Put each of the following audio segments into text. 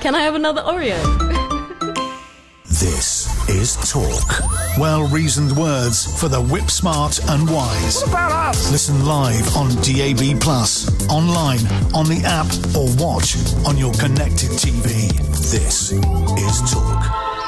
Can I have another Oreo? This is Talk. Well-reasoned words for the whip-smart and wise. What about us? Listen live on DAB+, online, on the app, or watch on your connected TV. This is Talk.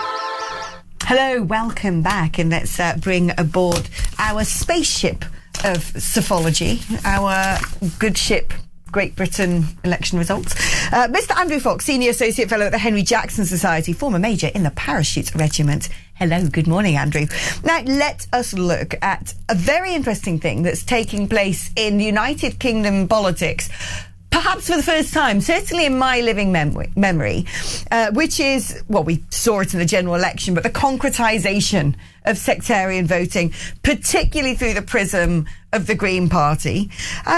Hello, welcome back, and let's bring aboard our spaceship of psephology, our good ship, Great Britain election results. Mr. Andrew Fox, Senior Associate Fellow at the Henry Jackson Society, former Major in the Parachute Regiment. Hello, good morning, Andrew. Now, let us look at a very interesting thing that's taking place in United Kingdom politics, perhaps for the first time, certainly in my living memory, which is, well, we saw it in the general election, but the concretisation of sectarian voting, particularly through the prism of the Green Party.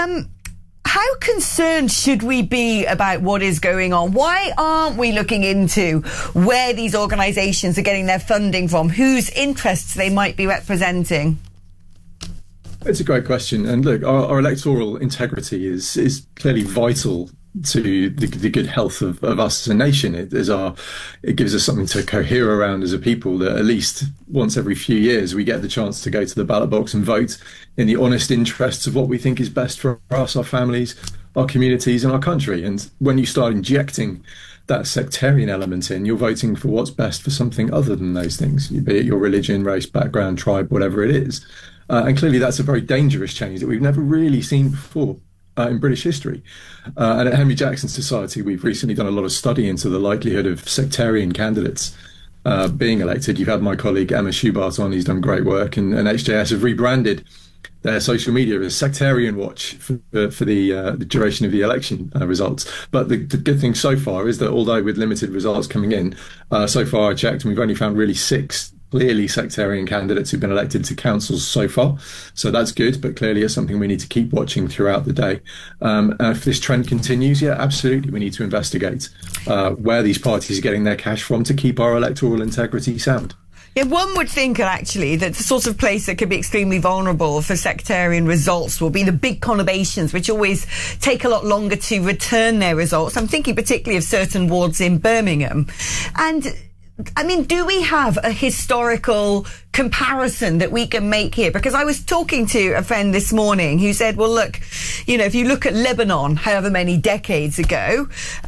How concerned should we be about what is going on? Why aren't we looking into where these organisations are getting their funding from, whose interests they might be representing? It's a great question. And look, our electoral integrity is clearly vital to the good health of us as a nation. It gives us something to cohere around as a people, that at least once every few years we get the chance to go to the ballot box and vote in the honest interests of what we think is best for us, our families, our communities and our country. And when you start injecting that sectarian element in, you're voting for what's best for something other than those things, be it your religion, race, background, tribe, whatever it is. And clearly that's a very dangerous change that we've never really seen before in British history. And at Henry Jackson Society, we've recently done a lot of study into the likelihood of sectarian candidates being elected. You've had my colleague Emma Schubart on, who's done great work, and HJS have rebranded their social media as Sectarian Watch for the duration of the election results. But the good thing so far is that although with limited results coming in, so far I checked and we've only found really 6 clearly sectarian candidates who've been elected to councils so far. So that's good, but clearly it's something we need to keep watching throughout the day. If this trend continues, yeah, absolutely, we need to investigate where these parties are getting their cash from to keep our electoral integrity sound. Yeah, one would think, actually, that the sort of place that could be extremely vulnerable for sectarian results will be the big conurbations, which always take a lot longer to return their results. I'm thinking particularly of certain wards in Birmingham. And I mean, do we have a historical comparison that we can make here? Because I was talking to a friend this morning who said, well, look, you know, if you look at Lebanon, however many decades ago,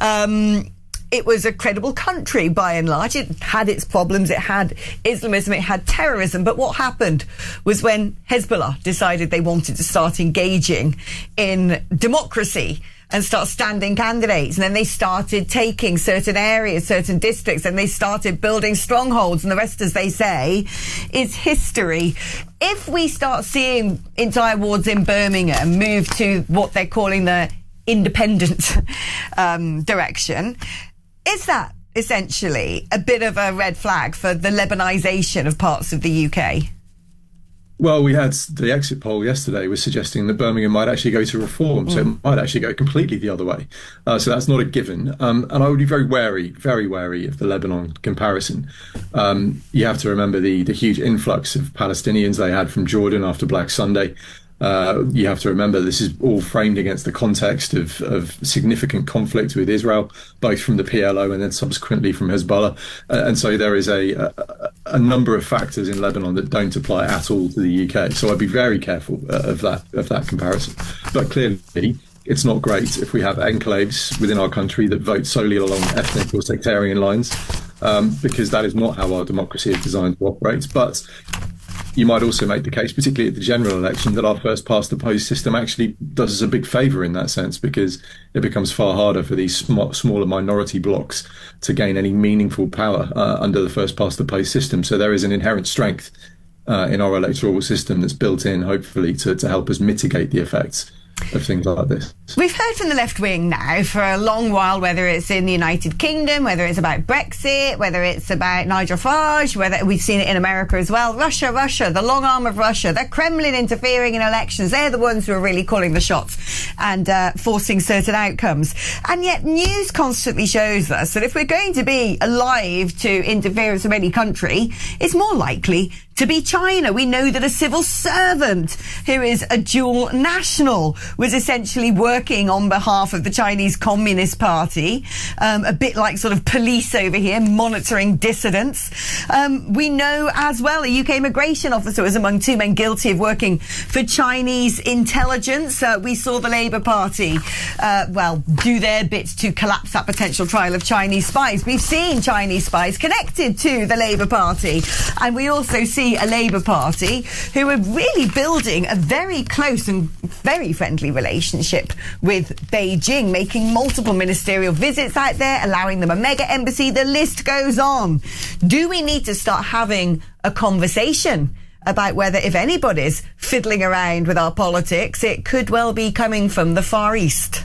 it was a credible country by and large. It had its problems. It had Islamism. It had terrorism. But what happened was when Hezbollah decided they wanted to start engaging in democracy and start standing candidates, and then they started taking certain areas, certain districts, and they started building strongholds, and the rest, as they say, is history. If we start seeing entire wards in Birmingham move to what they're calling the independent direction, is that essentially a bit of a red flag for the Lebanisation of parts of the UK? Well, we had the exit poll yesterday was suggesting that Birmingham might actually go to reform, so it might actually go completely the other way. So that's not a given. And I would be very wary of the Lebanon comparison. You have to remember the huge influx of Palestinians they had from Jordan after Black Sunday. You have to remember this is all framed against the context of significant conflict with Israel, both from the PLO and then subsequently from Hezbollah. And so there is a number of factors in Lebanon that don't apply at all to the UK. So I'd be very careful of that comparison. But clearly, it's not great if we have enclaves within our country that vote solely along ethnic or sectarian lines, because that is not how our democracy is designed to operate. But you might also make the case, particularly at the general election, that our first past the post system actually does us a big favour in that sense, because it becomes far harder for these smaller minority blocks to gain any meaningful power under the first past the post system. So there is an inherent strength in our electoral system that's built in, hopefully, to help us mitigate the effects of things like this. We've heard from the left wing now for a long while, whether it's in the United Kingdom, whether it's about Brexit, whether it's about Nigel Farage, whether we've seen it in America as well. Russia, the long arm of Russia, the Kremlin interfering in elections. They're the ones who are really calling the shots and forcing certain outcomes. And yet news constantly shows us that if we're going to be alive to interference from any country, it's more likely to be China. We know that a civil servant who is a dual national was essentially working on behalf of the Chinese Communist Party, a bit like sort of police over here, monitoring dissidents. We know as well a UK immigration officer was among 2 men guilty of working for Chinese intelligence. We saw the Labour Party, do their bits to collapse that potential trial of Chinese spies. We've seen Chinese spies connected to the Labour Party, and we also see a Labour Party who are really building a very close and very friendly relationship with Beijing, making multiple ministerial visits out there, allowing them a mega embassy. The list goes on. Do we need to start having a conversation about whether, if anybody's fiddling around with our politics, it could well be coming from the Far East?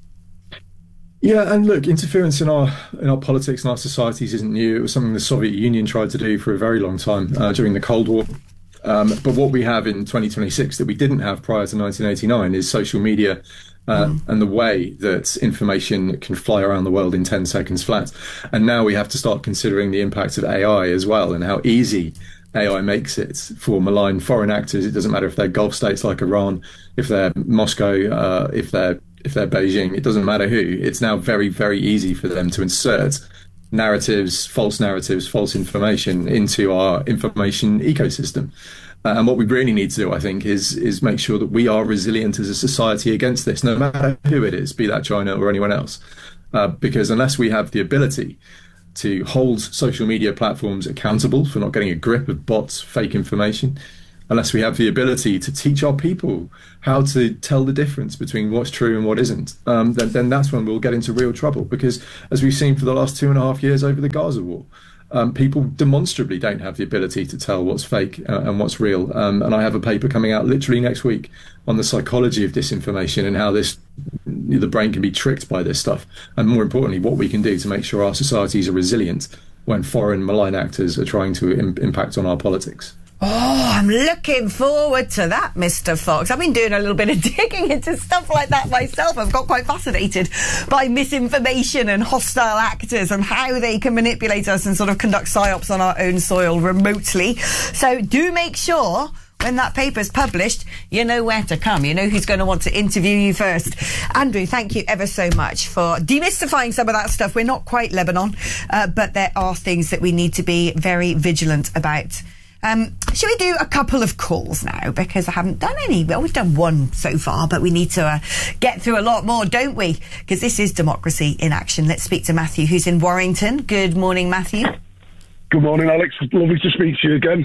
Yeah, and look, interference in our politics and our societies isn't new. It was something the Soviet Union tried to do for a very long time during the Cold War. But what we have in 2026 that we didn't have prior to 1989 is social media and the way that information can fly around the world in 10 seconds flat. And now we have to start considering the impact of AI as well, and how easy AI makes it for malign foreign actors. It doesn't matter if they're Gulf states like Iran, if they're Moscow, if they're Beijing, it doesn't matter who. It's now very, very easy for them to insert narratives, false information into our information ecosystem. And what we really need to do, I think, is make sure that we are resilient as a society against this, no matter who it is, be that China or anyone else. Because unless we have the ability to hold social media platforms accountable for not getting a grip of bots, fake information, unless we have the ability to teach our people how to tell the difference between what's true and what isn't, then that's when we'll get into real trouble. Because as we've seen for the last 2.5 years over the Gaza war, people demonstrably don't have the ability to tell what's fake and what's real. And I have a paper coming out literally next week on the psychology of disinformation and how the brain can be tricked by this stuff. And more importantly, what we can do to make sure our societies are resilient when foreign malign actors are trying to impact on our politics. Oh, I'm looking forward to that, Mr. Fox. I've been doing a little bit of digging into stuff like that myself. I've got quite fascinated by misinformation and hostile actors and how they can manipulate us and sort of conduct psyops on our own soil remotely. So do make sure when that paper's published, you know where to come. You know who's going to want to interview you first. Andrew, thank you ever so much for demystifying some of that stuff. We're not quite Lebanon, but there are things that we need to be very vigilant about. Should we do a couple of calls now? Because I haven't done any. Well, we've done one so far, but we need to get through a lot more, don't we? Because this is democracy in action. Let's speak to Matthew, who's in Warrington. Good morning, Matthew. Good morning, Alex. Lovely to speak to you again.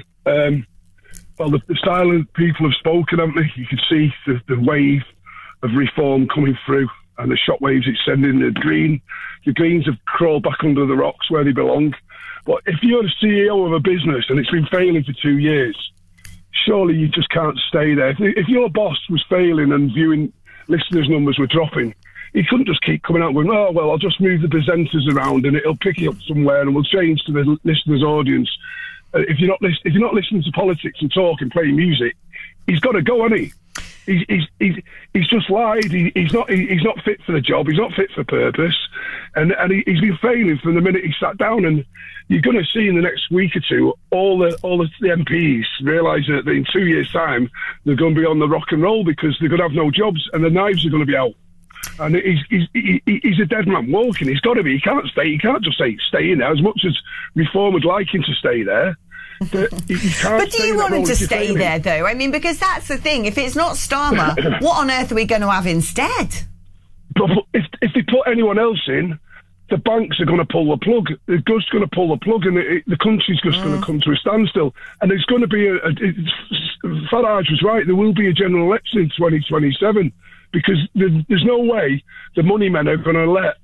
Well, the silent people have spoken, haven't they? You can see the wave of reform coming through and the shockwaves it's sending. The Greens have crawled back under the rocks where they belong. But if you're the CEO of a business and it's been failing for 2 years, surely you just can't stay there. If your boss was failing and viewing listeners' numbers were dropping, he couldn't just keep coming out going, oh, well, I'll just move the presenters around and it'll pick it up somewhere and we'll change to the listener's audience. If you're not listening to politics and talking, playing music, he's got to go, hasn't he? He's just lied. He's not fit for the job. He's not fit for purpose, and he's been failing from the minute he sat down. And you're going to see in the next week or two all the MPs realise that in 2 years' time they're going to be on the rock and roll because they're going to have no jobs and the knives are going to be out. And he's a dead man walking. He's got to be. He can't stay. He can't just say stay in there. As much as Reform would like him to stay there. But do you want him to stay there, though? I mean, because that's the thing. If it's not Starmer, what on earth are we going to have instead? But if they put anyone else in, the banks are going to pull the plug. They're just going to pull the plug, and the country's just going to come to a standstill. And there's going to be Farage was right. There will be a general election in 2027 because there's no way the money men are going to let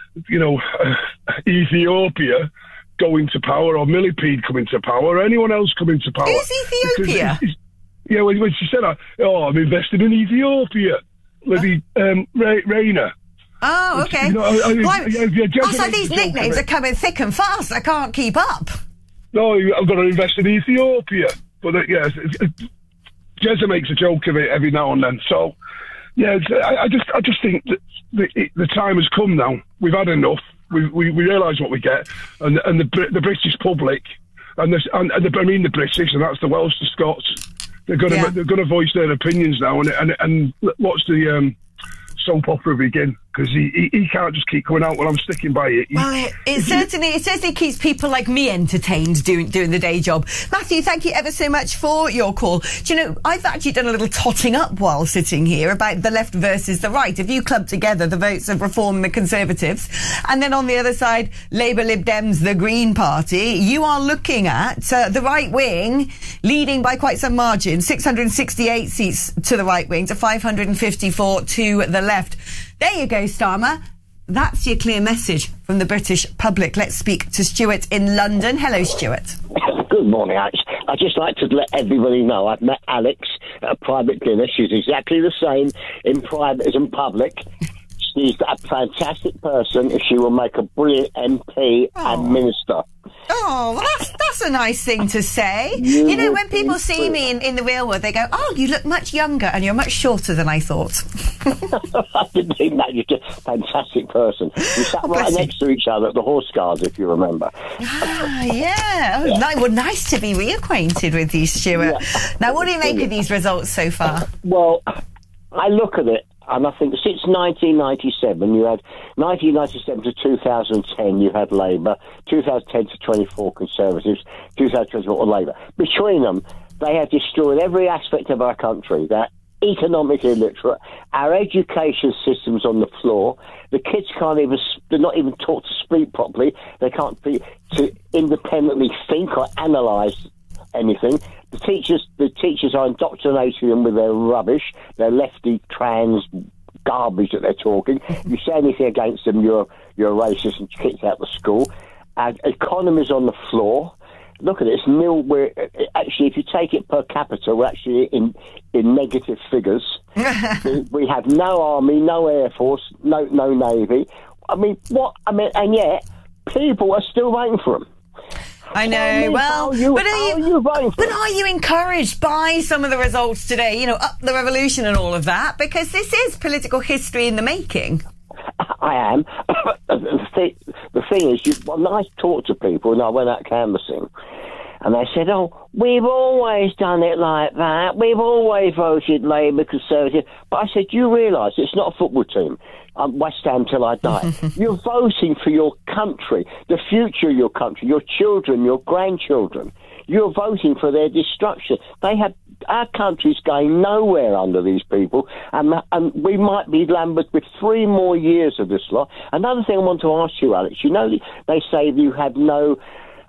Ethiopia go into power, or Millipede come into power, or anyone else come into power. Who's Ethiopia? Yeah, when she said, I'm invested in Ethiopia. Bloody Rainer. Oh, okay. These nicknames are coming thick and fast. I can't keep up. No, I've got to invest in Ethiopia. But, Jezza makes a joke of it every now and then. So, yeah, I just think that the time has come now. We've had enough. We realise what we get, and the British public I mean the British, and that's the Welsh, the Scots. They're going to voice their opinions now, and watch the soap opera begin, because he can't just keep coming out, well, I'm sticking by it. Well, it certainly keeps people like me entertained doing the day job. Matthew, thank you ever so much for your call. Do you know, I've actually done a little totting up while sitting here about the left versus the right. If you club together the votes of Reform and the Conservatives, and then on the other side, Labour, Lib Dems, the Green Party, you are looking at the right wing leading by quite some margin, 668 seats to the right wing to 554 to the left. There you go, Starmer. That's your clear message from the British public. Let's speak to Stuart in London. Hello, Stuart. Good morning, Alex. I'd just like to let everybody know I've met Alex at a private dinner. She's exactly the same in private as in public. She's a fantastic person, and she will make a brilliant MP and minister. Oh, well, that's a nice thing to say. You know, when people see me in the real world, they go, oh, you look much younger and you're much shorter than I thought. I didn't think that. You're just a fantastic person. We sat right next to each other at the Horse Guards, if you remember. Yeah. Oh, yeah. Well, nice to be reacquainted with you, Stuart. Yeah. Now, what do you make of these results so far? Well, I look at it, and I think since 1997, you had 1997 to 2010, you had Labour, 2010 to 24 Conservatives, 2024 Labour. Between them, they have destroyed every aspect of our country. They're economically illiterate. Our education system's on the floor. The kids they're not even taught to speak properly. They can't to independently think or analyse anything. The teachers are indoctrinating them with their rubbish, their lefty trans garbage that they're talking. If you say anything against them, you're a racist and kicked out of the school. Our economy's on the floor. Look at it, it's nil. Actually, if you take it per capita, we're actually in negative figures. We have no army, no air force, no navy. And yet people are still voting for them. I know. Well, but are you encouraged by some of the results today? You know, up the revolution and all of that, because this is political history in the making. I am. The thing is, when I talk to people, and I went out canvassing, and they said, "Oh, we've always done it like that. We've always voted Labour, Conservative." But I said, "You realise it's not a football team. I'm West Ham till I die." You're voting for your country, the future of your country, your children, your grandchildren. You're voting for their destruction. Our country's going nowhere under these people, and we might be lambered with 3 more years of this lot. Another thing I want to ask you, Alex, you know they say you have no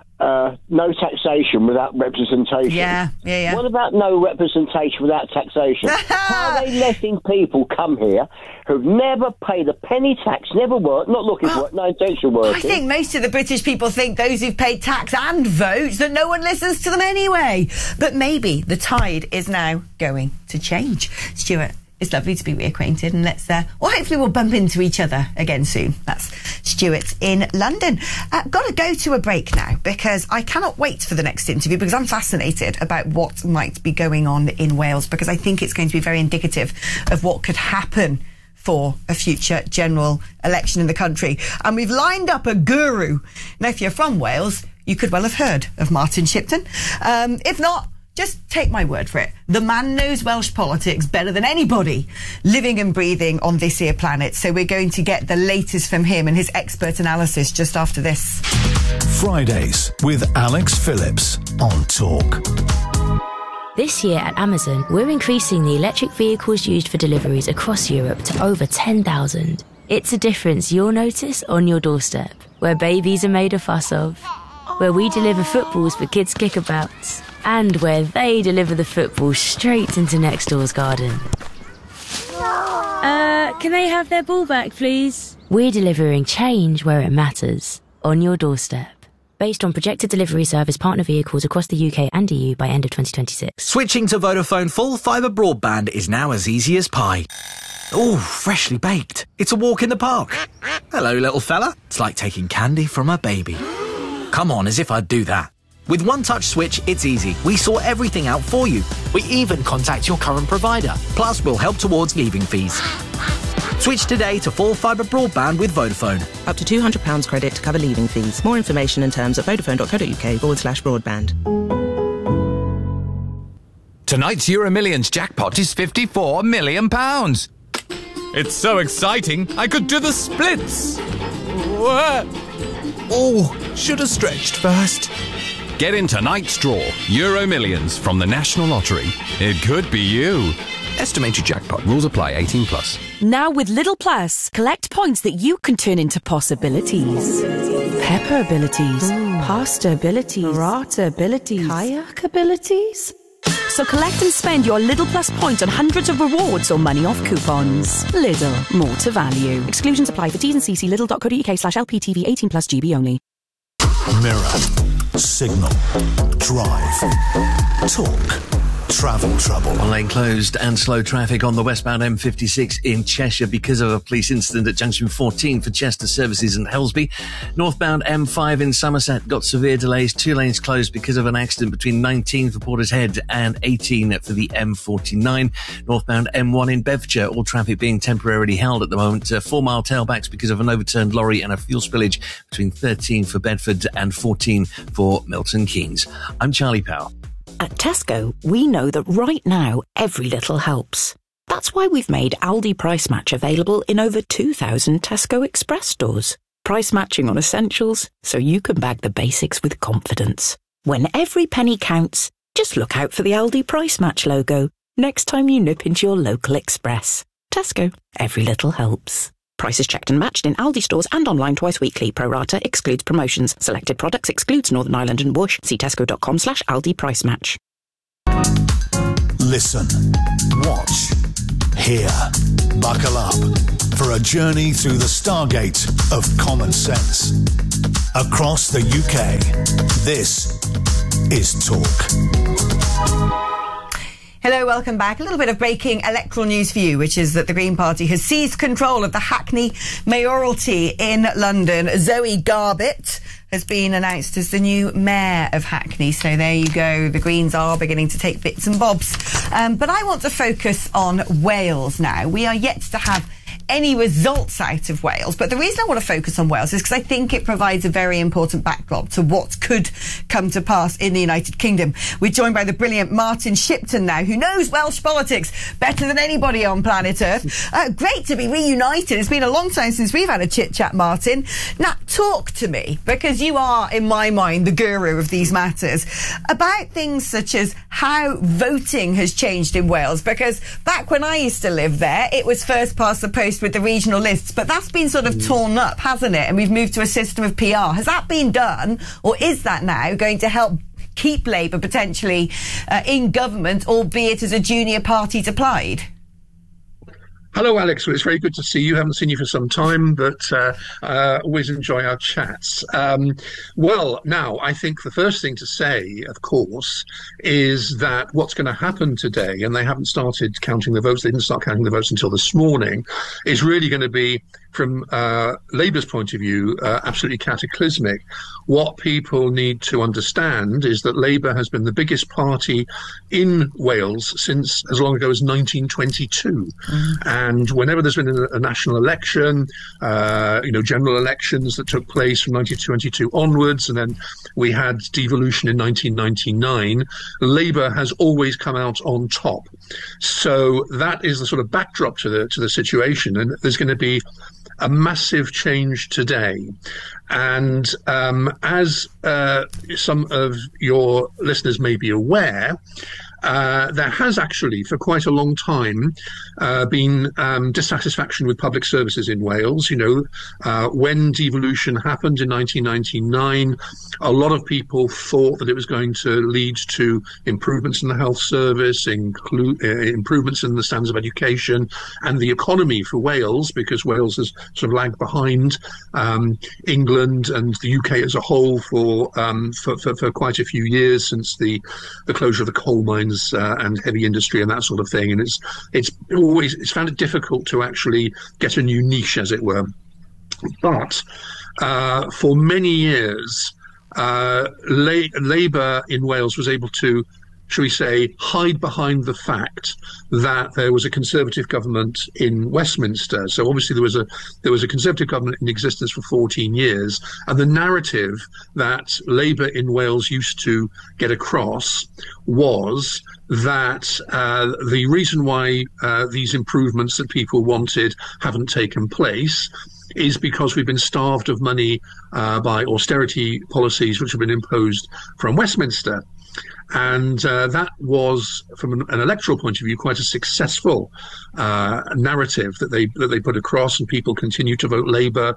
taxation without representation. Yeah. What about no representation without taxation? How are they letting people come here who've never paid a penny tax, never worked, not looking for work, no intention of working? I think most of the British people think those who've paid tax and votes, that no one listens to them anyway. But maybe the tide is now going to change. Stuart, it's lovely to be reacquainted, and hopefully we'll bump into each other again soon. That's Stuart in London. Got to go to a break now, because I cannot wait for the next interview, because I'm fascinated about what might be going on in Wales, because I think it's going to be very indicative of what could happen for a future general election in the country. And we've lined up a guru. Now, if you're from Wales, you could well have heard of Martin Shipton. If not, just take my word for it. The man knows Welsh politics better than anybody living and breathing on this here planet. So we're going to get the latest from him and his expert analysis just after this. Fridays with Alex Phillips on Talk. This year at Amazon, we're increasing the electric vehicles used for deliveries across Europe to over 10,000. It's a difference you'll notice on your doorstep, where babies are made a fuss of, where we deliver footballs for kids' kickabouts, and where they deliver the football straight into next door's garden. Can they have their ball back, please? We're delivering change where it matters, on your doorstep. Based on projected delivery service partner vehicles across the UK and EU by end of 2026. Switching to Vodafone full fibre broadband is now as easy as pie. Ooh, freshly baked. It's a walk in the park. Hello, little fella. It's like taking candy from a baby. Come on, as if I'd do that. With One Touch Switch, it's easy. We sort everything out for you. We even contact your current provider. Plus, we'll help towards leaving fees. Switch today to full fibre broadband with Vodafone. Up to £200 credit to cover leaving fees. More information and terms at vodafone.co.uk/broadband. Tonight's Euro Millions jackpot is £54 million. It's so exciting, I could do the splits. Oh, should have stretched first. Get in tonight's draw, Euro Millions from the National Lottery. It could be you. Estimated jackpot. Rules apply. 18+. Now with Lidl Plus, collect points that you can turn into possibilities. Pepper abilities, pasta abilities, burrata abilities, kayak abilities. So collect and spend your Lidl Plus points on hundreds of rewards or money off coupons. Lidl, more to value. Exclusions apply for T's and C's. Lidl.co.uk/LPTV 18+ GB only. Mirror, signal, drive, talk, travel trouble. One lane closed and slow traffic on the westbound M56 in Cheshire because of a police incident at junction 14 for Chester Services and Helsby. Northbound M5 in Somerset got severe delays. 2 lanes closed because of an accident between 19 for Portishead and 18 for the M49. Northbound M1 in Bedfordshire, all traffic being temporarily held at the moment. 4 mile tailbacks because of an overturned lorry and a fuel spillage between 13 for Bedford and 14 for Milton Keynes. I'm Charlie Powell. At Tesco, we know that right now, every little helps. That's why we've made Aldi Price Match available in over 2,000 Tesco Express stores. Price matching on essentials, so you can bag the basics with confidence. When every penny counts, just look out for the Aldi Price Match logo next time you nip into your local Express. Tesco, every little helps. Prices checked and matched in Aldi stores and online twice weekly. Pro rata excludes promotions. Selected products excludes Northern Ireland and Bush. See tesco.com/Aldi price match. Listen, watch, hear. Buckle up for a journey through the Stargate of common sense. Across the UK, this is Talk. Hello, welcome back. A little bit of breaking electoral news for you, which is that the Green Party has seized control of the Hackney mayoralty in London. Zoe Garbett has been announced as the new mayor of Hackney. So there you go. The Greens are beginning to take bits and bobs. But I want to focus on Wales now. We are yet to have any results out of Wales. But the reason I want to focus on Wales is because I think it provides a very important backdrop to what could come to pass in the United Kingdom. We're joined by the brilliant Martin Shipton now, who knows Welsh politics better than anybody on planet Earth. Great to be reunited. It's been a long time since we've had a chit-chat, Martin. Now, talk to me, because you are, in my mind, the guru of these matters, about things such as how voting has changed in Wales. Because back when I used to live there, it was first past the post with the regional lists, but that's been sort of torn up, hasn't it? And we've moved to a system of PR. Has that been done, or is that now going to help keep Labour potentially in government, albeit as a junior party to Plaid? Hello, Alex. Well, it's very good to see you. Haven't seen you for some time, but always enjoy our chats. Well, now, I think the first thing to say, of course, is that what's going to happen today, and they haven't started counting the votes, they didn't start counting the votes until this morning, is really going to be, from Labour's point of view, absolutely cataclysmic. What people need to understand is that Labour has been the biggest party in Wales since as long ago as 1922. And whenever there's been a national election, general elections that took place from 1922 onwards, and then we had devolution in 1999, Labour has always come out on top. So that is the sort of backdrop to the situation, and there's going to be a massive change today. And as some of your listeners may be aware, there has actually, for quite a long time, been dissatisfaction with public services in Wales. When devolution happened in 1999, a lot of people thought that it was going to lead to improvements in the health service, improvements in the standards of education and the economy for Wales, because Wales has sort of lagged behind England and the UK as a whole for quite a few years since the closure of the coal mines and heavy industry and that sort of thing. And it's found it difficult to actually get a new niche, as it were. But for many years, Labour in Wales was able to shall we say, hide behind the fact that there was a Conservative government in Westminster. So obviously there was a Conservative government in existence for 14 years, and the narrative that Labour in Wales used to get across was that the reason why these improvements that people wanted haven't taken place is because we've been starved of money by austerity policies which have been imposed from Westminster. And that was, from an electoral point of view, quite a successful narrative that they put across, and people continued to vote Labour,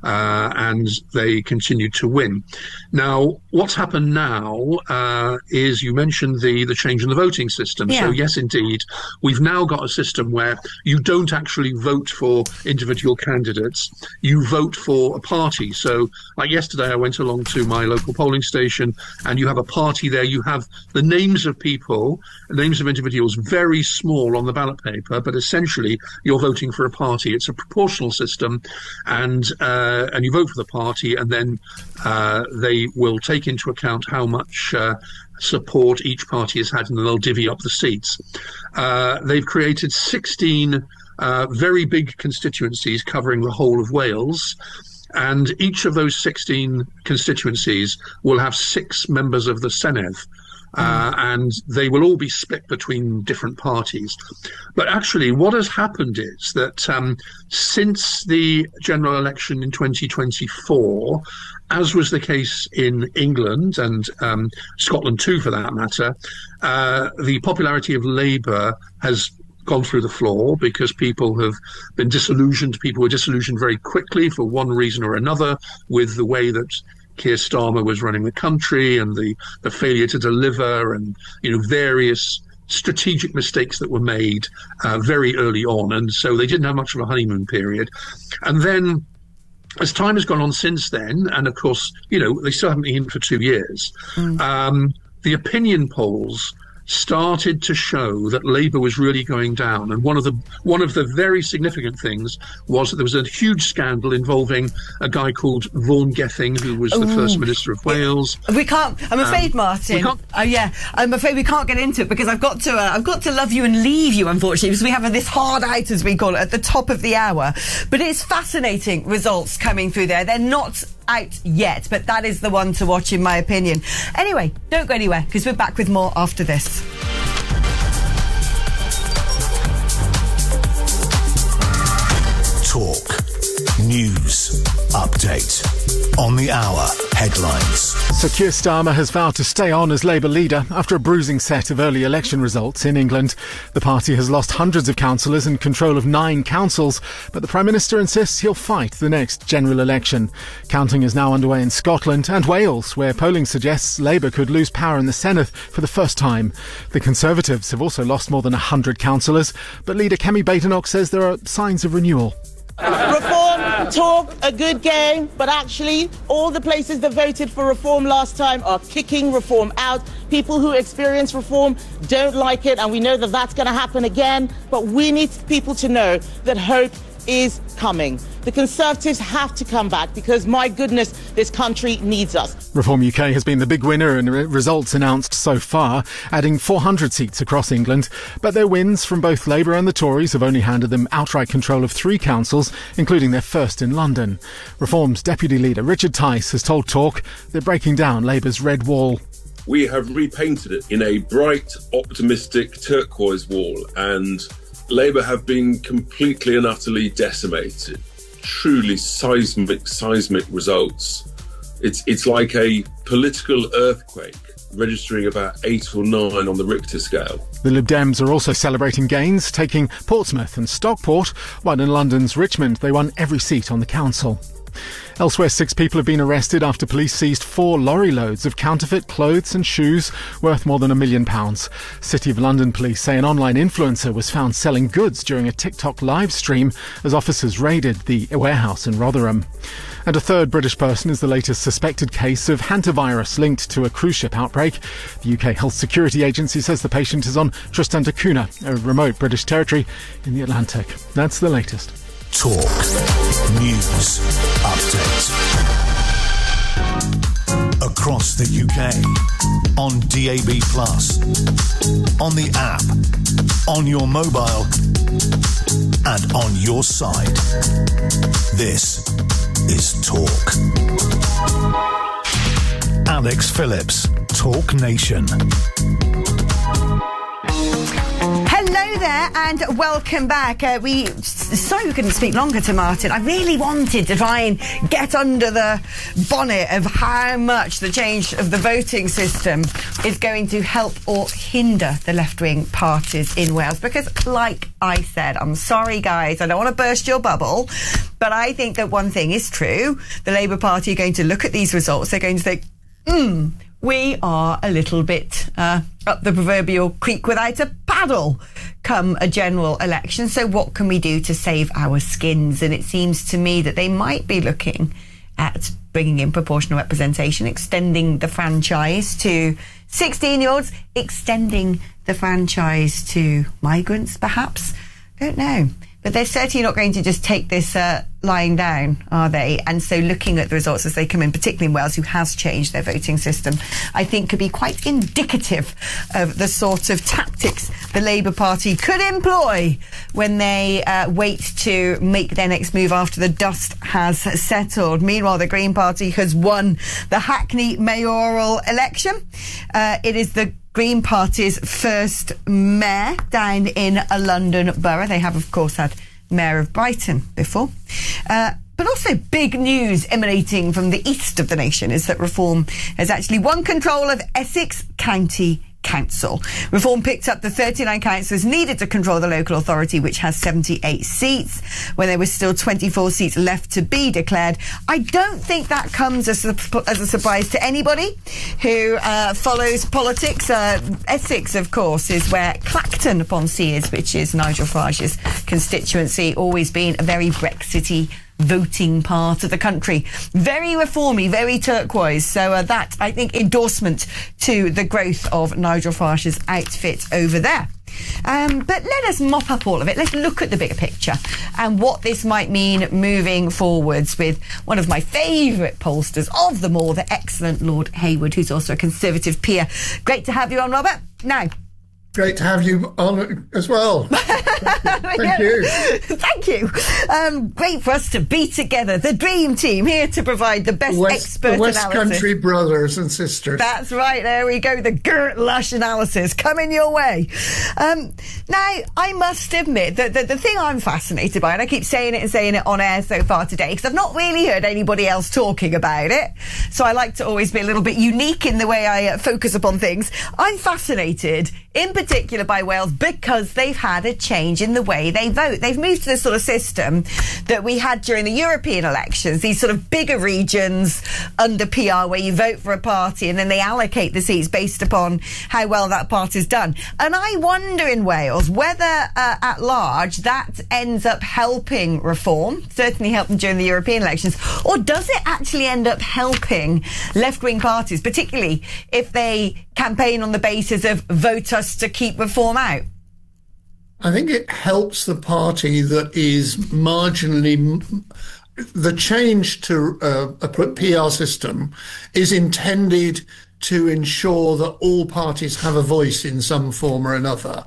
and they continued to win. Now, what's happened now is, you mentioned the change in the voting system. Yeah. So yes, indeed, we've now got a system where you don't actually vote for individual candidates, you vote for a party. So like yesterday, I went along to my local polling station, and you have a party there. You have the names of people, names of individuals, very small on the ballot paper, but essentially you're voting for a party. It's a proportional system, and you vote for the party, and then they will take into account how much support each party has had, and they'll divvy up the seats. They've created 16 very big constituencies covering the whole of Wales. And each of those 16 constituencies will have 6 members of the Senedd. And they will all be split between different parties. But actually, what has happened is that since the general election in 2024, as was the case in England and Scotland too, for that matter, the popularity of Labour has gone through the floor because people have been disillusioned. People were disillusioned very quickly for one reason or another with the way that Keir Starmer was running the country, and the failure to deliver, and various strategic mistakes that were made very early on, and so they didn't have much of a honeymoon period. And then, as time has gone on since then, and of course, they still haven't been in for 2 years, the opinion polls started to show that Labour was really going down. And one of the very significant things was that there was a huge scandal involving a guy called Vaughan Gething, who was the First Minister of Wales. We can't, I'm afraid, Martin. I'm afraid we can't get into it because I've got to love you and leave you, unfortunately, because we have this hard out, as we call it, at the top of the hour. But it's fascinating results coming through there. They're not out yet, but that is the one to watch, in my opinion. Anyway, don't go anywhere, because we're back with more after this. Talk. News. Update. On the hour. Headlines. So Keir Starmer has vowed to stay on as Labour leader after a bruising set of early election results in England. The party has lost hundreds of councillors and control of 9 councils, but the Prime Minister insists he'll fight the next general election. Counting is now underway in Scotland and Wales, where polling suggests Labour could lose power in the Senedd for the first time. The Conservatives have also lost more than 100 councillors, but leader Kemi Badenoch says there are signs of renewal. Reform talk a good game, but actually all the places that voted for reform last time are kicking reform out. People who experience reform don't like it, and we know that that's going to happen again. But we need people to know that hope is coming. The Conservatives have to come back because, my goodness, this country needs us. Reform UK has been the big winner in results announced so far, adding 400 seats across England. But their wins from both Labour and the Tories have only handed them outright control of 3 councils, including their first in London. Reform's deputy leader Richard Tice has told Talk they're breaking down Labour's red wall. We have repainted it in a bright, optimistic turquoise wall, and Labour have been completely and utterly decimated. Truly seismic results. It's like a political earthquake, registering about 8 or 9 on the Richter scale. The Lib Dems are also celebrating gains, taking Portsmouth and Stockport, while in London's Richmond they won every seat on the council. Elsewhere, 6 people have been arrested after police seized 4 lorry loads of counterfeit clothes and shoes worth more than £1 million. City of London police say an online influencer was found selling goods during a TikTok live stream as officers raided the warehouse in Rotherham. And a third British person is the latest suspected case of hantavirus linked to a cruise ship outbreak. The UK Health Security Agency says the patient is on Tristan da Cunha, a remote British territory in the Atlantic. That's the latest. Talk. News. Update. Across the UK, on DAB+, on the app, on your mobile, and on your side. This is Talk. Alex Phillips, Talk Nation. Hello there and welcome back. Sorry we couldn't speak longer to Martin. I really wanted to try and get under the bonnet of how much the change of the voting system is going to help or hinder the left-wing parties in Wales. Because, like I said, I'm sorry, guys, I don't want to burst your bubble, but I think that one thing is true. The Labour Party are going to look at these results. They're going to think, we are a little bit up the proverbial creek without a paddle come a general election. So what can we do to save our skins? And it seems to me that they might be looking at bringing in proportional representation, extending the franchise to 16-year-olds, extending the franchise to migrants, perhaps. Don't know. But they're certainly not going to just take this lying down, are they? And so looking at the results as they come in, particularly in Wales, who has changed their voting system, I think could be quite indicative of the sort of tactics the Labour Party could employ when they wait to make their next move after the dust has settled. Meanwhile, the Green Party has won the Hackney mayoral election. It is the Green Party's first mayor down in a London borough. They have, of course, had Mayor of Brighton before. But also big news emanating from the east of the nation is that Reform has actually won control of Essex County Council. Reform picked up the 39 councillors needed to control the local authority, which has 78 seats, when there was still 24 seats left to be declared. I don't think that comes as a surprise to anybody who follows politics. Essex, of course, is where Clacton upon Sea is, which is Nigel Farage's constituency, always been a very Brexity voting part of the country. Very reformy, very turquoise. So that, I think, endorsement to the growth of Nigel Farage's outfit over there. But let us mop up all of it. Let's look at the bigger picture and what this might mean moving forwards with one of my favourite pollsters of them all, the excellent Lord Hayward, who's also a Conservative peer. Great to have you on, Robert. Now, great to have you on as well. Thank you. Thank you. Great for us to be together. The dream team here to provide the best expert analysis. The West analysis. Country brothers and sisters. That's right. There we go. The Gert Lush analysis coming your way. Now, I must admit that the thing I'm fascinated by, and I keep saying it on air so far today, because I've not really heard anybody else talking about it. So I like to always be a little bit unique in the way I focus upon things. I'm fascinated in particular by Wales because they've had a change in the way they vote. They've moved to this sort of system that we had during the European elections, these sort of bigger regions under PR where you vote for a party and then they allocate the seats based upon how well that party's done. And I wonder in Wales whether at large that ends up helping Reform, certainly helped them during the European elections, or does it actually end up helping left-wing parties, particularly if they campaign on the basis of vote us to keep Reform out? I think it helps the party that is marginally... The change to a PR system is intended to ensure that all parties have a voice in some form or another.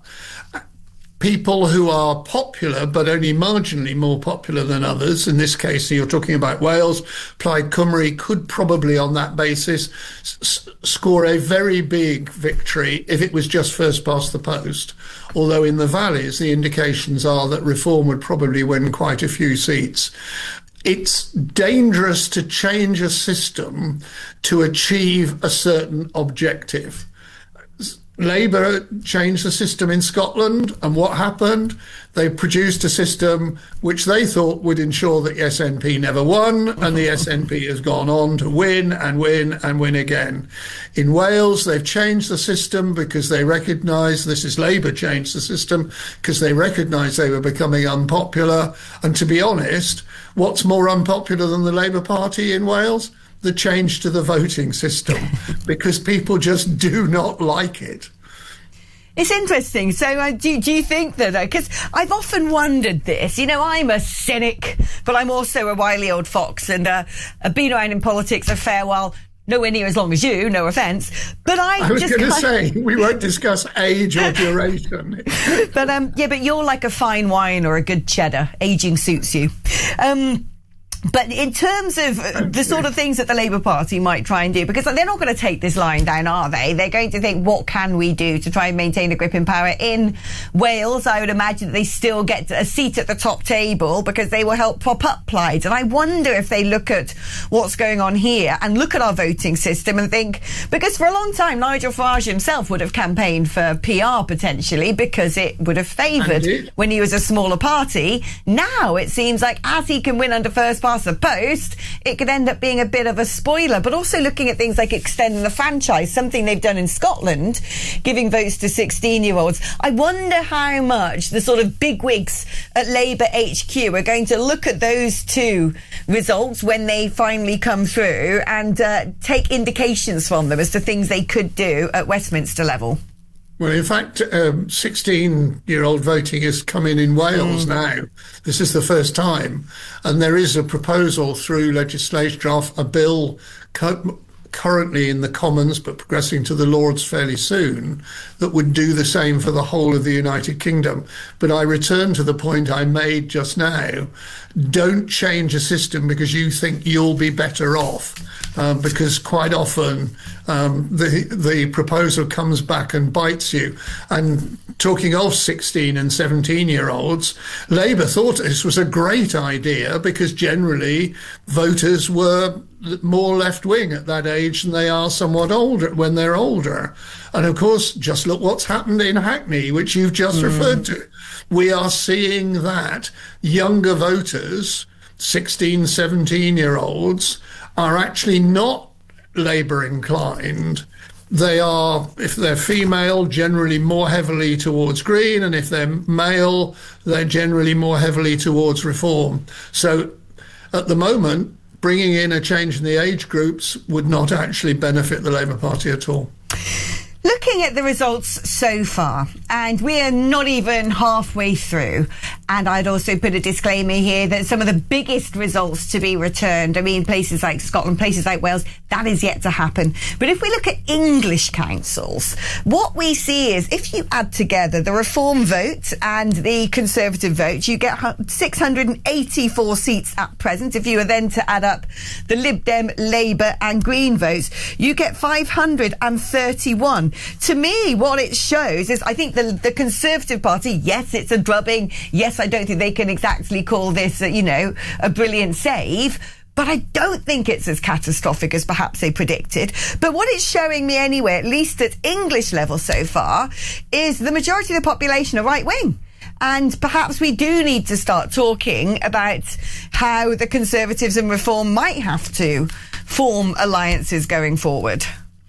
People who are popular, but only marginally more popular than others, in this case you're talking about Wales, Plaid Cymru could probably on that basis score a very big victory if it was just first past the post. Although in the valleys the indications are that Reform would probably win quite a few seats. It's dangerous to change a system to achieve a certain objective. Labour changed the system in Scotland, and what happened? They produced a system which they thought would ensure that the SNP never won, and the SNP has gone on to win and win and win again. In Wales, they've changed the system because they recognise, this is Labour changed the system, because they recognised they were becoming unpopular. And to be honest, what's more unpopular than the Labour Party in Wales? The change to the voting system, because people just do not like it. It's interesting. So do you think that, because I've often wondered this, you know, I'm a cynic, but I'm also a wily old fox, and I've been around in politics a fair while. nowhere near as long as you, no offence. But I was going to say, we won't discuss age or duration. But you're like a fine wine or a good cheddar. Aging suits you. But in terms of the sort of things that the Labour Party might try and do, because they're not going to take this line down, are they? They're going to think, what can we do to try and maintain a grip in power? In Wales, I would imagine that they still get a seat at the top table because they will help prop up Plaid. And I wonder if they look at what's going on here and look at our voting system and think, because for a long time, Nigel Farage himself would have campaigned for PR potentially because it would have favoured when he was a smaller party. Now it seems like as he can win under first past the post, it could end up being a bit of a spoiler. But also looking at things like extending the franchise, something they've done in Scotland, giving votes to 16-year-olds. I wonder how much the sort of bigwigs at Labour HQ are going to look at those two results when they finally come through and take indications from them as to things they could do at Westminster level. Well, in fact, 16-year-old voting has come in Wales now. This is the first time. And there is a proposal through legislation draft, a bill currently in the Commons but progressing to the Lords fairly soon, that would do the same for the whole of the United Kingdom. But I return to the point I made just now. Don't change a system because you think you'll be better off, because quite often the proposal comes back and bites you. And talking of 16 and 17-year-olds, Labour thought this was a great idea because generally voters were more left-wing at that age than they are somewhat older when they're older. And of course, just look what's happened in Hackney, which you've just referred to. We are seeing that younger voters, 16, 17-year-olds, are actually not Labour inclined. They are, if they're female, generally more heavily towards Green, and if they're male, they're generally more heavily towards Reform. So at the moment, bringing in a change in the age groups would not actually benefit the Labour Party at all. Looking at the results so far, and we are not even halfway through, and I'd also put a disclaimer here that some of the biggest results to be returned, I mean, places like Scotland, places like Wales, that is yet to happen. But if we look at English councils, what we see is if you add together the Reform vote and the Conservative vote, you get 684 seats at present. If you were then to add up the Lib Dem, Labour and Green votes, you get 531. To me, what it shows is, I think the Conservative Party, yes, it's a drubbing. Yes, I don't think they can exactly call this, a brilliant save. But I don't think it's as catastrophic as perhaps they predicted. But what it's showing me anyway, at least at English level so far, is the majority of the population are right-wing. And perhaps we do need to start talking about how the Conservatives and Reform might have to form alliances going forward.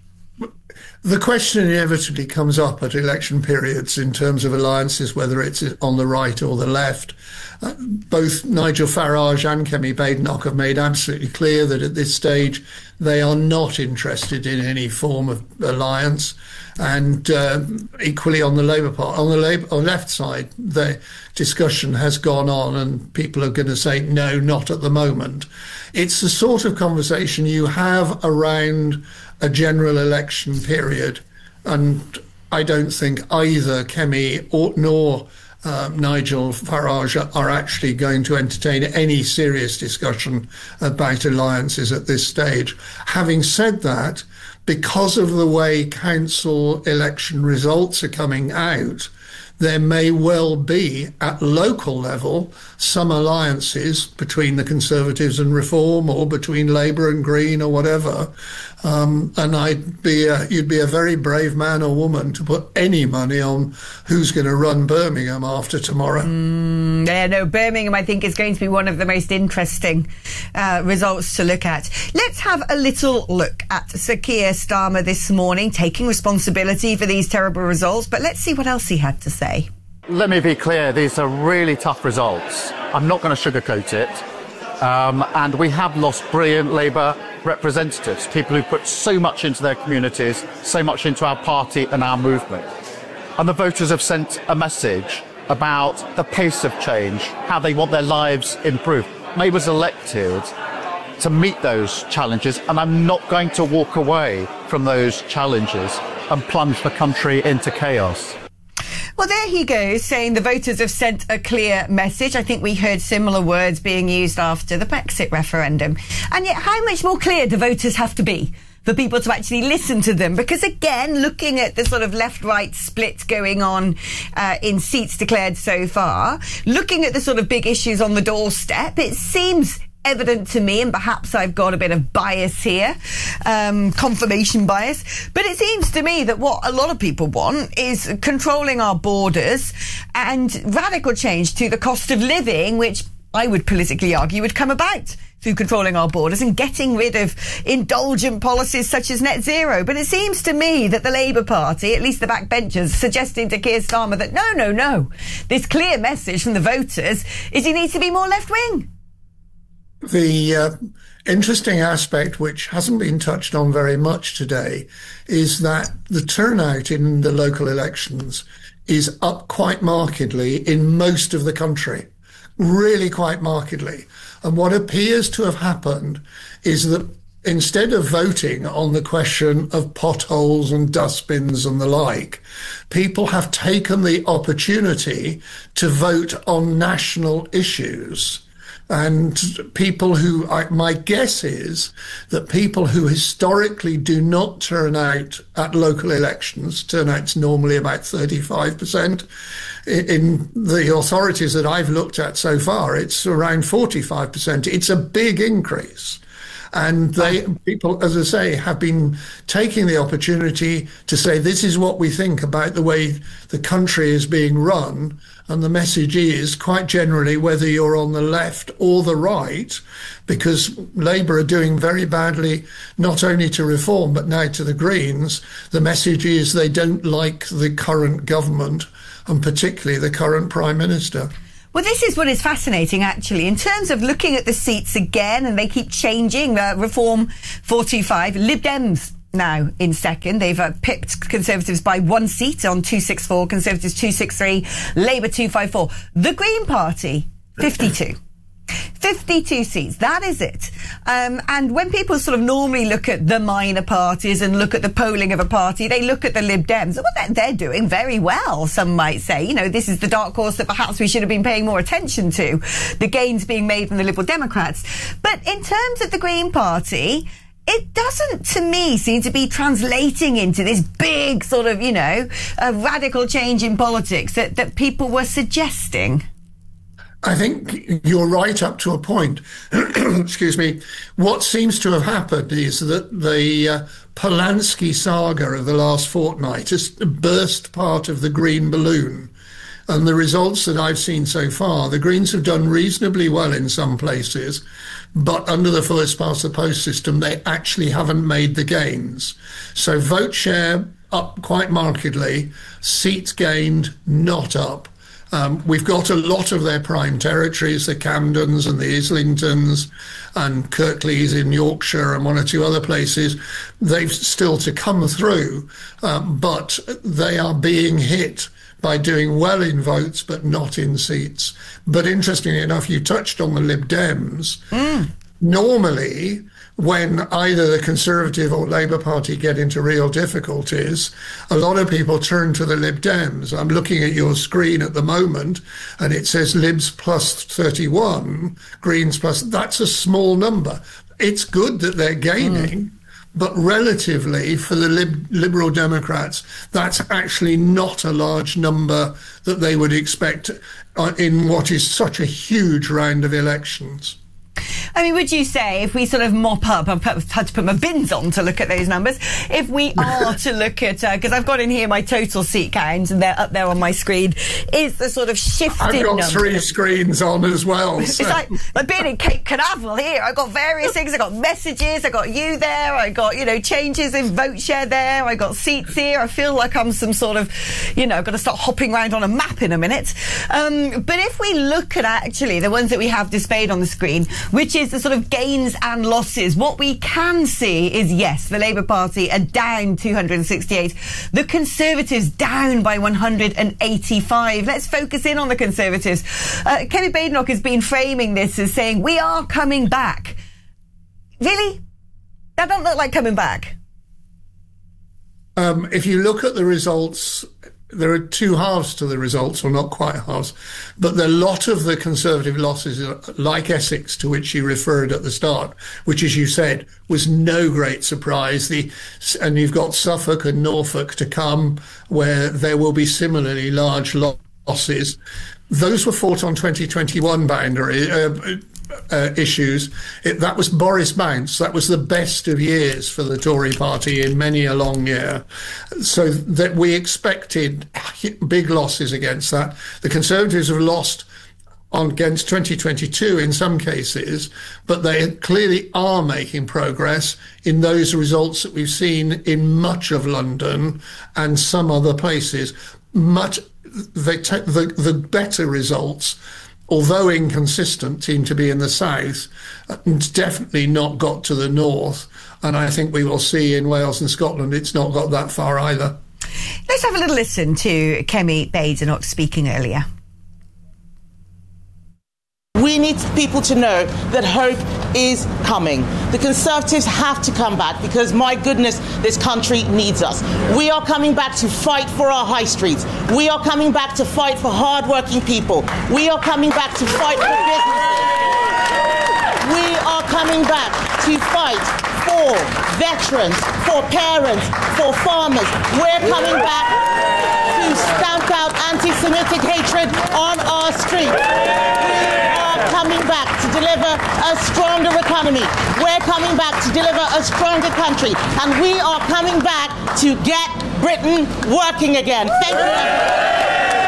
The question inevitably comes up at election periods in terms of alliances, whether it's on the right or the left. Both Nigel Farage and Kemi Badenoch have made absolutely clear that at this stage they are not interested in any form of alliance. And equally on the Labour Party, on the left side, the discussion has gone on and people are going to say, no, not at the moment. It's the sort of conversation you have around a general election period, and I don't think either Kemi nor Nigel Farage are actually going to entertain any serious discussion about alliances at this stage. Having said that, because of the way council election results are coming out, there may well be, at local level, some alliances between the Conservatives and Reform or between Labour and Green or whatever. And you'd be a very brave man or woman to put any money on who's going to run Birmingham after tomorrow. Birmingham, I think, is going to be one of the most interesting results to look at. Let's have a little look at Sir Keir Starmer this morning, taking responsibility for these terrible results. But let's see what else he had to say. Let me be clear, these are really tough results. I'm not going to sugarcoat it. And we have lost brilliant Labour representatives, people who put so much into their communities, so much into our party and our movement. And the voters have sent a message about the pace of change, how they want their lives improved. Labour's elected to meet those challenges, and I'm not going to walk away from those challenges and plunge the country into chaos. Well, there he goes, saying the voters have sent a clear message. I think we heard similar words being used after the Brexit referendum. And yet, how much more clear do voters have to be for people to actually listen to them? Because again, looking at the sort of left-right split going on in seats declared so far, looking at the sort of big issues on the doorstep, it seems evident to me, and perhaps I've got a bit of bias here, confirmation bias, but it seems to me that what a lot of people want is controlling our borders and radical change to the cost of living, which I would politically argue would come about through controlling our borders and getting rid of indulgent policies such as net zero. But it seems to me that the Labour Party, at least the backbenchers, suggesting to Keir Starmer that no, this clear message from the voters is he needs to be more left-wing. The interesting aspect, which hasn't been touched on very much today, is that the turnout in the local elections is up quite markedly in most of the country, really quite markedly. And what appears to have happened is that instead of voting on the question of potholes and dustbins and the like, people have taken the opportunity to vote on national issues. And people who, my guess is that people who historically do not turn out at local elections, turnout's normally about 35%. In the authorities that I've looked at so far, it's around 45%. It's a big increase. And people, as I say, have been taking the opportunity to say, this is what we think about the way the country is being run. And the message is, quite generally, whether you're on the left or the right, because Labour are doing very badly, not only to Reform, but now to the Greens, the message is they don't like the current government, and particularly the current Prime Minister. Well, this is what is fascinating, actually, in terms of looking at the seats again, and they keep changing. Reform 425, Lib Dems now in second. They've pipped Conservatives by 1 seat on 264, Conservatives 263, Labour 254. The Green Party, 52. 52 seats, that is it. And when people sort of normally look at the minor parties and look at the polling of a party, they look at the Lib Dems. Well, they're doing very well, some might say. You know, this is the dark horse that perhaps we should have been paying more attention to, the gains being made from the Liberal Democrats. But in terms of the Green Party, it doesn't, to me, seem to be translating into this big sort of, radical change in politics that people were suggesting. I think you're right up to a point. Excuse me. What seems to have happened is that the Polanski saga of the last fortnight has burst part of the green balloon. And the results that I've seen so far, the Greens have done reasonably well in some places, but under the first past the post system, they actually haven't made the gains. So vote share up quite markedly, seats gained not up. We've got a lot of their prime territories, the Camdens and the Islingtons and Kirklees in Yorkshire and one or two other places. They've still to come through, but they are being hit by doing well in votes, but not in seats. But interestingly enough, you touched on the Lib Dems. Normally, when either the Conservative or Labour Party get into real difficulties, a lot of people turn to the Lib Dems. I'm looking at your screen at the moment, and it says Libs plus 31, Greens plus. That's a small number. It's good that they're gaining, but relatively for the Liberal Democrats, that's actually not a large number that they would expect in what is such a huge round of elections. I mean, would you say, if we sort of mop up, I've had to put my bins on to look at those numbers, if we are to look at, because I've got in here my total seat count, and they're up there on my screen, is the sort of shifting I've got numbers. 3 screens on as well. It's like being in Cape Canaveral here. I've got various things. I've got messages. I've got you there. I've got, changes in vote share there. I've got seats here. I feel like I'm some sort of, I've got to start hopping around on a map in a minute. But if we look at actually the ones that we have displayed on the screen, which is the sort of gains and losses, what we can see is, yes, the Labour Party are down 268. The Conservatives down by 185. Let's focus in on the Conservatives. Kemi Badenoch has been framing this as saying, we are coming back. Really? That don't look like coming back. If you look at the results, there are two halves to the results, or not quite halves, but a lot of the Conservative losses, like Essex, to which you referred at the start, which, as you said, was no great surprise. And you've got Suffolk and Norfolk to come, where there will be similarly large losses. Those were fought on 2021 boundary issues. That was Boris bounce. That was the best of years for the Tory party in many a long year. So that we expected big losses against that. The Conservatives have lost against 2022 in some cases, but they clearly are making progress in those results that we've seen in much of London and some other places. The better results, although inconsistent, seem to be in the south. It's definitely not got to the north. And I think we will see in Wales and Scotland it's not got that far either. Let's have a little listen to Kemi Badenoch speaking earlier. We need people to know that hope is coming. The Conservatives have to come back because, my goodness, this country needs us. We are coming back to fight for our high streets. We are coming back to fight for hard-working people. We are coming back to fight for businesses. We are coming back to fight for veterans, for parents, for farmers. We're coming back to stamp out anti-Semitic hatred on our streets. Coming back to deliver a stronger economy. We're coming back to deliver a stronger country. And we are coming back to get Britain working again. Thank you.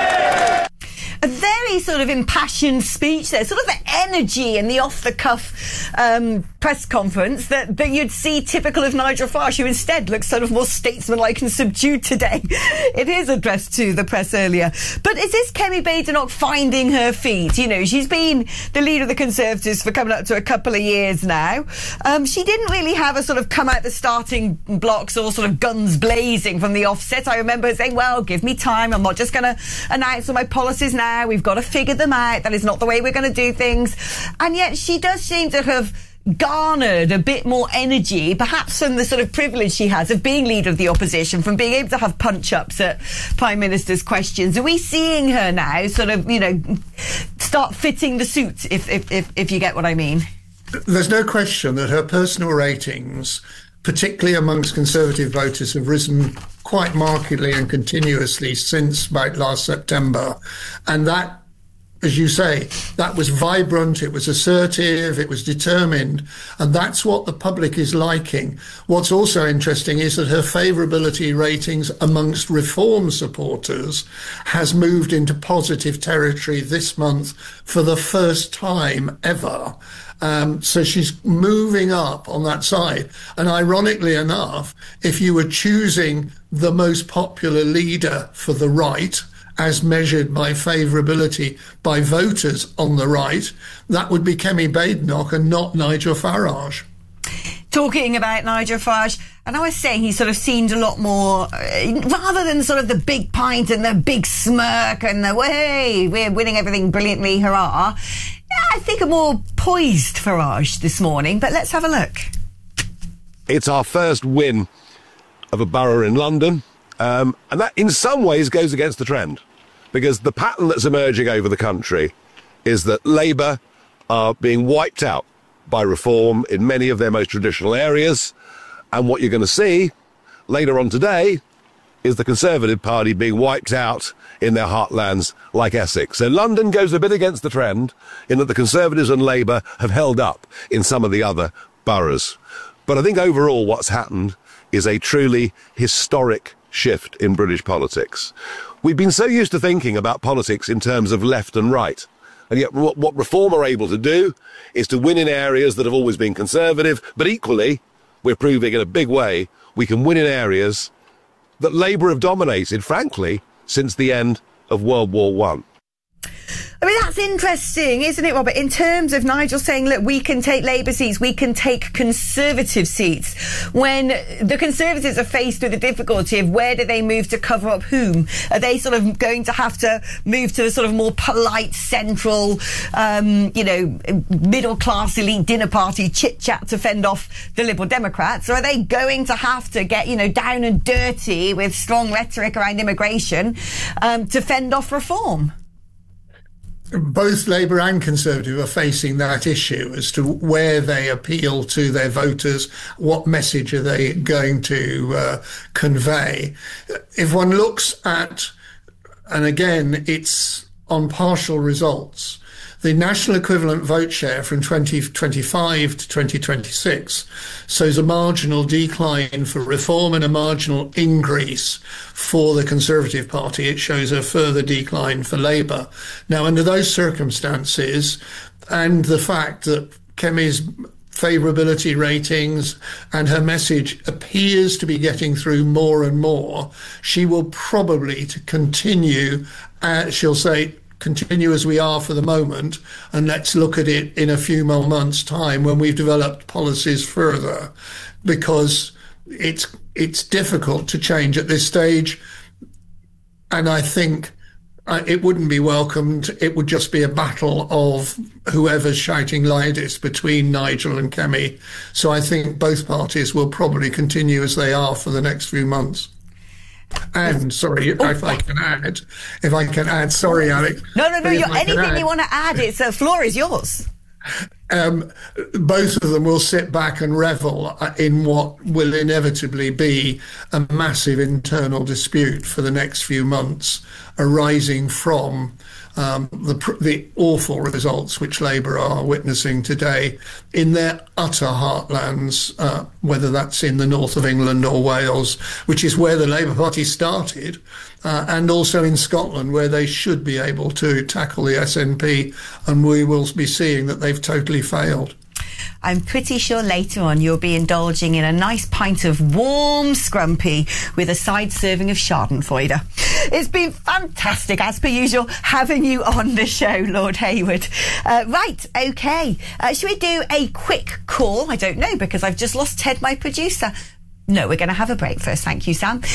A very sort of impassioned speech there, sort of the energy and the off-the-cuff press conference that you'd see typical of Nigel Farage, who instead looks sort of more statesmanlike and subdued today. It is addressed to the press earlier. But is this Kemi Badenoch finding her feet? You know, she's been the leader of the Conservatives for coming up to a couple of years now. She didn't really have a sort of come out the starting blocks or sort of guns blazing from the offset. I remember her saying, well, give me time. I'm not just going to announce all my policies now. We've got to figure them out. That is not the way we're going to do things. And yet she does seem to have garnered a bit more energy, perhaps from the sort of privilege she has of being leader of the opposition, from being able to have punch-ups at Prime Minister's questions. Are we seeing her now sort of, you know, start fitting the suit, if you get what I mean? There's no question that her personal ratings, particularly amongst Conservative voters, have risen quite markedly and continuously since about last September. And that, as you say, that was vibrant, it was assertive, it was determined, and that's what the public is liking. What's also interesting is that her favourability ratings amongst reform supporters has moved into positive territory this month for the first time ever. So she's moving up on that side. And ironically enough, if you were choosing the most popular leader for the right, as measured by favourability by voters on the right, that would be Kemi Badenoch and not Nigel Farage. Talking about Nigel Farage, and I was saying he sort of seemed a lot more, rather than sort of the big pint and the big smirk and the, hey, we're winning everything brilliantly, hurrah. I think a more poised Farage this morning, but let's have a look. It's our first win of a borough in London, and that in some ways goes against the trend, because the pattern that's emerging over the country is that Labour are being wiped out by reform in many of their most traditional areas, and what you're going to see later on today is the Conservative Party being wiped out in their heartlands like Essex. So London goes a bit against the trend in that the Conservatives and Labour have held up in some of the other boroughs. But I think overall what's happened is a truly historic shift in British politics. We've been so used to thinking about politics in terms of left and right. And yet what Reform are able to do is to win in areas that have always been Conservative, but equally, we're proving in a big way, we can win in areas that Labour have dominated, frankly, since the end of World War I. I mean, that's interesting, isn't it, Robert? In terms of Nigel saying, look, we can take Labour seats, we can take Conservative seats, when the Conservatives are faced with the difficulty of where do they move to cover up whom? Are they sort of going to have to move to a sort of more polite, central, middle-class elite dinner party chit-chat to fend off the Liberal Democrats? Or are they going to have to get, down and dirty with strong rhetoric around immigration to fend off reform? Both Labour and Conservative are facing that issue as to where they appeal to their voters, what message are they going to convey. If one looks at, and again, it's on partial results, the national equivalent vote share from 2025 to 2026 shows a marginal decline for Reform and a marginal increase for the Conservative Party. It shows a further decline for Labour. Now, under those circumstances, and the fact that Kemi's favourability ratings and her message appears to be getting through more and more, she will probably continue, she'll say, continue as we are for the moment, and let's look at it in a few more months' time when we've developed policies further, because it's difficult to change at this stage, and I think it wouldn't be welcomed. It would just be a battle of whoever's shouting loudest between Nigel and Kemi. So I think both parties will probably continue as they are for the next few months. And sorry, if I can add, sorry, Alex. No, anything you want to add, it's the floor is yours. Both of them will sit back and revel in what will inevitably be a massive internal dispute for the next few months, arising from the awful results which Labour are witnessing today in their utter heartlands, whether that's in the north of England or Wales, which is where the Labour Party started, and also in Scotland, where they should be able to tackle the SNP, and we will be seeing that they've totally failed. I'm pretty sure later on you'll be indulging in a nice pint of warm scrumpy with a side serving of Schadenfreude. It's been fantastic, as per usual, having you on the show, Lord Hayward. Right, OK. Should we do a quick call? I don't know, because I've just lost Ted, my producer. No, we're going to have a break first. Thank you, Sam.